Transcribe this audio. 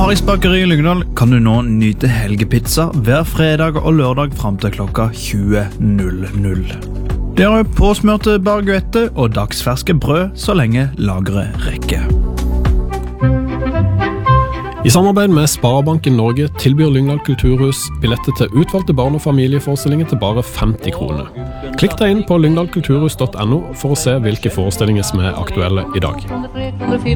Maris bakeri i Lyngdal kan du nå nyte helgepizza hver fredag og lørdag frem til klokka 20.00. Det er påsmørte baguette og dagsferske brød så lenge lageret rekker. I samarbeid med Sparebanken Norge tilbyr Lyngdal Kulturhus billetter til utvalgte barn- og familieforestillinger til bare 50 kroner. Klikk deg inn på lyngdalkulturhus.no for å se hvilke forestillinger som er aktuelle i dag.